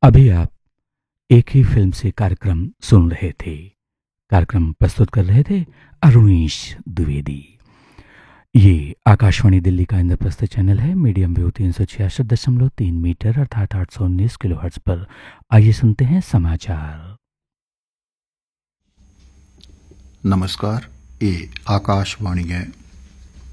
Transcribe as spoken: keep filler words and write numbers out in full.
अभी आप एक ही फिल्म से कार्यक्रम सुन रहे थे। कार्यक्रम प्रस्तुत कर रहे थे अरुणेश द्विवेदी। ये आकाशवाणी दिल्ली का इंद्रप्रस्थ चैनल है। मीडियम वेव तीन सौ छियासठ दशमलव तीन मीटर अर्थात आठ सौ उन्नीस किलो हर्ट्ज पर। आइए सुनते हैं समाचार। नमस्कार, ये आकाशवाणी है।